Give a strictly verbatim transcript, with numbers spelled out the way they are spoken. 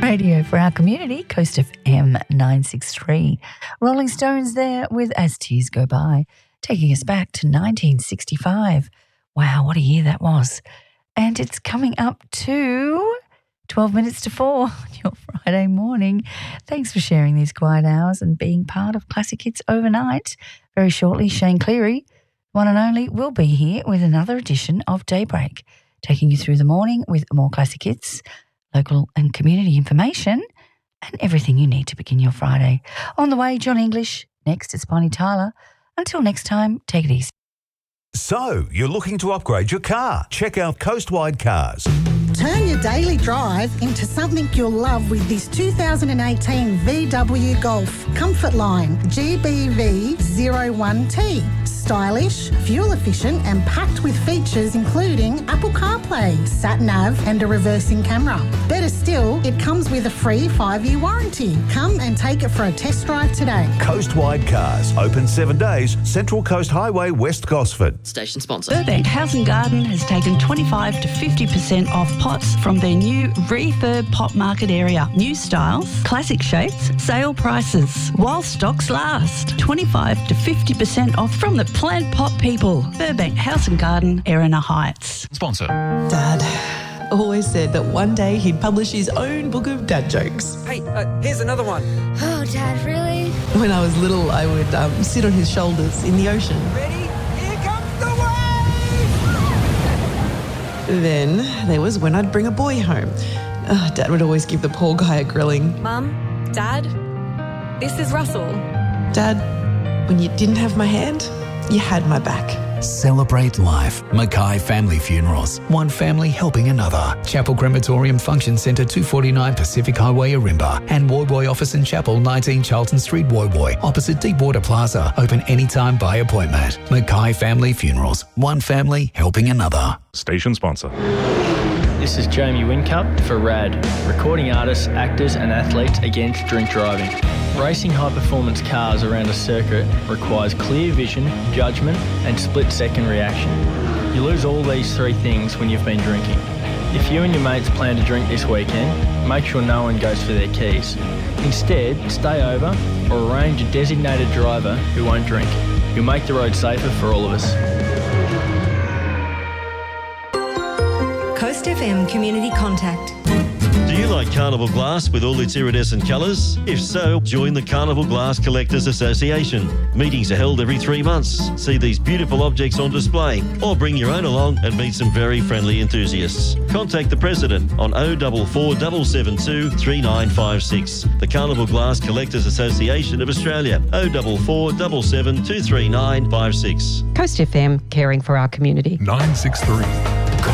Radio for our community, Coast F M nine sixty-three. Rolling Stones there with As Tears Go By, taking us back to nineteen sixty-five. Wow, what a year that was. And it's coming up to twelve minutes to four on your Friday morning. Thanks for sharing these quiet hours and being part of Classic Hits Overnight. Very shortly, Shane Cleary, one and only, will be here with another edition of Daybreak, taking you through the morning with more classic hits, local and community information, and everything you need to begin your Friday. On the way, John English. Next is Bonnie Tyler. Until next time, take it easy. So, you're looking to upgrade your car? Check out Coastwide Cars. Turn your daily drive into something you'll love with this two thousand eighteen V W Golf Comfort Line G B V zero one T. Stylish, fuel efficient and packed with features including Apple CarPlay, sat-nav and a reversing camera. Better still, it comes with a free five-year warranty. Come and take it for a test drive today. Coastwide Cars, open seven days, Central Coast Highway, West Gosford. Station sponsor. Burbank House and Garden has taken twenty-five to fifty percent off pots from their new refurb pot market area. New styles, classic shapes, sale prices. While stocks last. twenty-five to fifty percent off from the plant pot people. Burbank House and Garden, Erina Heights. Sponsor. Dad always said that one day he'd publish his own book of dad jokes. Hey, uh, here's another one. Oh, Dad, really? When I was little, I would um, sit on his shoulders in the ocean. Ready? Here comes the wave! Then there was when I'd bring a boy home. Uh, Dad would always give the poor guy a grilling. Mum, Dad, this is Russell. Dad, when you didn't have my hand, you had my back. Celebrate life. Mackay Family Funerals. One family helping another. Chapel Crematorium Function Centre, two forty-nine Pacific Highway, Arimba. And Woywoy Office and Chapel, nineteen Charlton Street, Woywoy. Opposite Deepwater Plaza. Open anytime by appointment. Mackay Family Funerals. One family helping another. Station sponsor. This is Jamie Whincup for RAD, recording artists, actors and athletes against drink driving. Racing high-performance cars around a circuit requires clear vision, judgment and split-second reaction. You lose all these three things when you've been drinking. If you and your mates plan to drink this weekend, make sure no one goes for their keys. Instead, stay over or arrange a designated driver who won't drink. You'll make the road safer for all of us. Coast F M Community Contact. Do you like Carnival Glass with all its iridescent colours? If so, join the Carnival Glass Collectors Association. Meetings are held every three months. See these beautiful objects on display or bring your own along and meet some very friendly enthusiasts. Contact the President on oh four four seven seven two three nine five six. The Carnival Glass Collectors Association of Australia, oh four four seven seven two three nine five six. Coast F M, caring for our community. nine six three.